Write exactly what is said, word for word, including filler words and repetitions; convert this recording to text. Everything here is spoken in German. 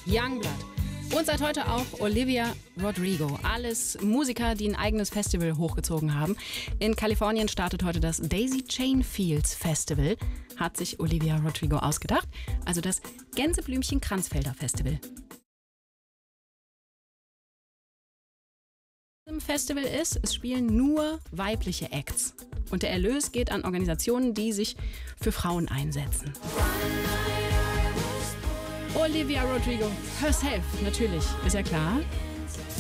Youngblood. Und seit heute auch Olivia Rodrigo. Alles Musiker, die ein eigenes Festival hochgezogen haben. In Kalifornien startet heute das Daisy Chain Fields Festival. Hat sich Olivia Rodrigo ausgedacht. Also das Gänseblümchen-Kranzfelder Festival. Im Festival ist, es spielen nur weibliche Acts. Und der Erlös geht an Organisationen, die sich für Frauen einsetzen. Olivia Rodrigo, herself, natürlich, ist ja klar.